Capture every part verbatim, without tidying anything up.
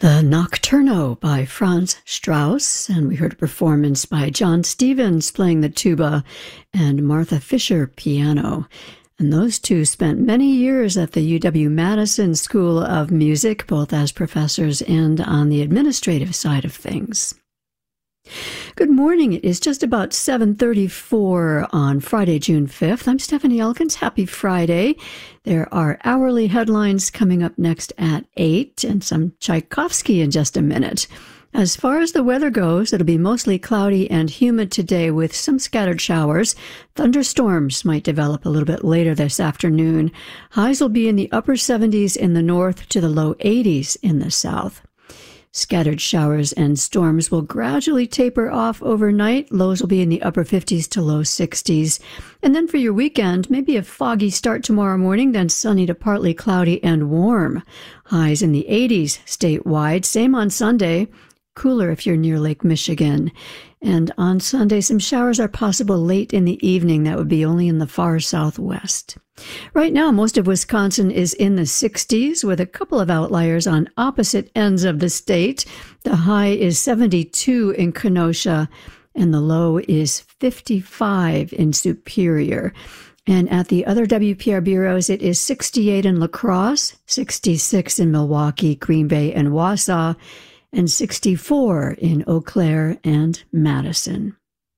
The Nocturno by Franz Strauss, and we heard a performance by John Stevens playing the tuba and Martha Fisher piano. And those two spent many years at the U W-Madison School of Music, both as professors and on the administrative side of things. Good morning. It is just about seven thirty-four on Friday, June fifth. I'm Stephanie Elkins. Happy Friday. There are hourly headlines coming up next at eight and some Tchaikovsky in just a minute. As far as the weather goes, it'll be mostly cloudy and humid today with some scattered showers. Thunderstorms might develop a little bit later this afternoon. Highs will be in the upper seventies in the north to the low eighties in the south. Scattered showers and storms will gradually taper off overnight. Lows will be in the upper fifties to low sixties. And then for your weekend, maybe a foggy start tomorrow morning, then sunny to partly cloudy and warm. Highs in the eighties statewide. Same on Sunday. Cooler if you're near Lake Michigan. And on Sunday, some showers are possible late in the evening. That would be only in the far southwest. Right now, most of Wisconsin is in the sixties with a couple of outliers on opposite ends of the state. The high is seventy-two in Kenosha and the low is fifty-five in Superior. And at the other W P R bureaus, it is sixty-eight in La Crosse, sixty-six in Milwaukee, Green Bay, and Wausau, and sixty-four in Eau Claire and Madison.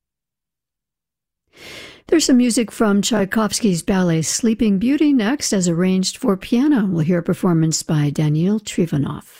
There's some music from Tchaikovsky's ballet Sleeping Beauty next, as arranged for piano. We'll hear a performance by Daniil Trifonov.